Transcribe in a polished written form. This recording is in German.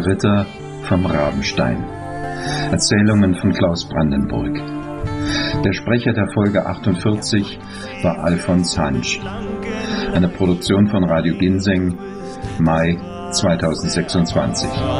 Der Ritter vom Rabenstein. Erzählungen von Klaus Brandenburg. Der Sprecher der Folge 48 war Alfons Hansch. Eine Produktion von Radio Ginseng, Mai 2026.